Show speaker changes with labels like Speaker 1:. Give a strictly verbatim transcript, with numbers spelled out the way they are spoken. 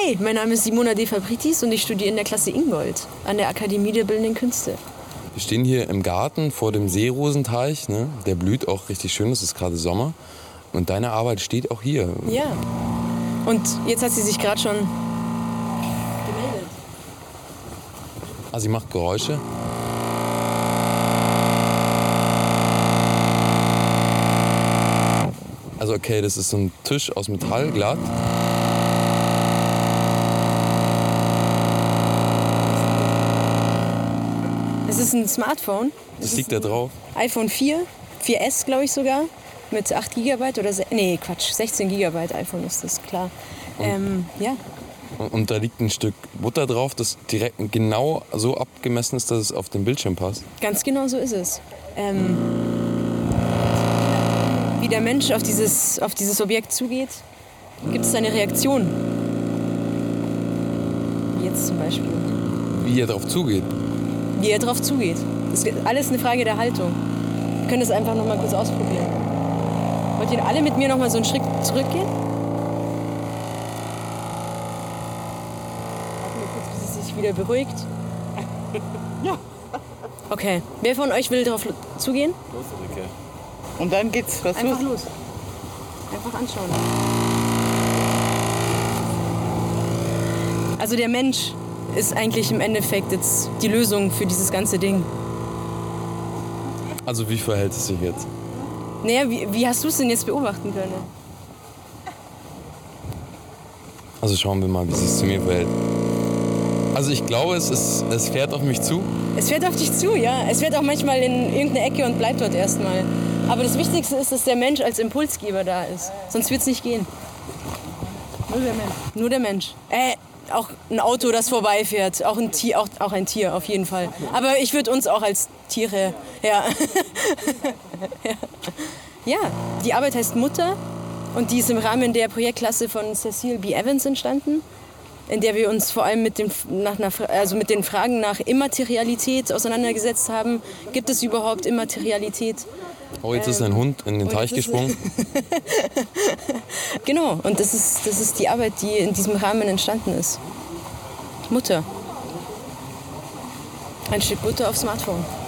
Speaker 1: Hi, mein Name ist Simona De Fabritis und ich studiere in der Klasse Ingold an der Akademie der Bildenden Künste.
Speaker 2: Wir stehen hier im Garten vor dem Seerosenteich, ne? Der blüht auch richtig schön, es ist gerade Sommer. Und deine Arbeit steht auch hier.
Speaker 1: Ja. Und jetzt hat sie sich gerade schon gemeldet.
Speaker 2: Ah, sie macht Geräusche. Also okay, das ist so ein Tisch aus Metall, glatt.
Speaker 1: Es ist ein Smartphone.
Speaker 2: Das liegt da drauf.
Speaker 1: iPhone vier, vier S glaube ich sogar, mit acht Gigabyte oder, se- nee Quatsch, sechzehn Gigabyte iPhone ist das, klar. Ähm, ja,
Speaker 2: Und, und da liegt ein Stück Butter drauf, das direkt genau so abgemessen ist, dass es auf den Bildschirm passt.
Speaker 1: ganz genau so ist es. Ähm, wie der Mensch auf dieses, auf dieses Objekt zugeht, gibt es eine Reaktion. Wie jetzt zum Beispiel.
Speaker 2: Wie er darauf zugeht.
Speaker 1: Wie er drauf zugeht. Das ist alles eine Frage der Haltung. Wir können das einfach noch mal kurz ausprobieren. Wollt ihr alle mit mir noch mal so einen Schritt zurückgehen? Warten wir kurz, bis es sich wieder beruhigt.
Speaker 3: Ja.
Speaker 1: Okay. Wer von euch will darauf zugehen?
Speaker 3: Los, Ulrike. Und dann geht's, was
Speaker 1: Einfach
Speaker 3: los?
Speaker 1: los. Einfach anschauen. Also der Mensch ist eigentlich im Endeffekt jetzt die Lösung für dieses ganze Ding.
Speaker 2: Also wie verhält es sich jetzt?
Speaker 1: Naja, wie, wie hast du es denn jetzt beobachten können?
Speaker 2: Also schauen wir mal, wie es sich zu mir verhält. Also ich glaube, es, ist, es fährt auf mich zu.
Speaker 1: Es fährt auf dich zu, ja. Es fährt auch manchmal in irgendeine Ecke und bleibt dort erstmal. Aber das Wichtigste ist, dass der Mensch als Impulsgeber da ist. Sonst wird es nicht gehen.
Speaker 3: Nur der Mensch.
Speaker 1: Nur der Mensch. Äh, auch ein Auto, das vorbeifährt. Auch ein Tier, auch, auch ein Tier auf jeden Fall. Aber ich würde uns auch als Tiere, ja. ja. Ja, die Arbeit heißt Mutter und die ist im Rahmen der Projektklasse von Cecile B. Evans entstanden, in der wir uns vor allem mit den, nach, nach, also mit den Fragen nach Immaterialität auseinandergesetzt haben. Gibt es überhaupt Immaterialität?
Speaker 2: Oh, jetzt ist ein Hund in den
Speaker 1: oh,
Speaker 2: Teich
Speaker 1: jetzt ist-
Speaker 2: gesprungen.
Speaker 1: Genau, und das ist, das ist die Arbeit, die in diesem Rahmen entstanden ist. Mutter. Ein Stück Butter auf Smartphone.